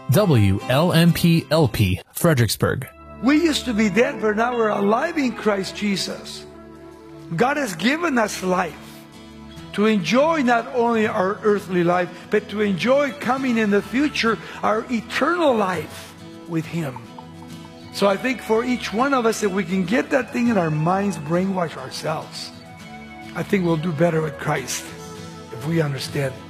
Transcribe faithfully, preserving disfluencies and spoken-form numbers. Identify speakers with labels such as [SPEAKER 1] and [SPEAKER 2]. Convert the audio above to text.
[SPEAKER 1] W L M P L P, Fredericksburg.
[SPEAKER 2] We used to be dead, but now we're alive in Christ Jesus. God has given us life to enjoy not only our earthly life, but to enjoy coming in the future, our eternal life with Him. So I think for each one of us, if we can get that thing in our minds, brainwash ourselves, I think we'll do better with Christ if we understand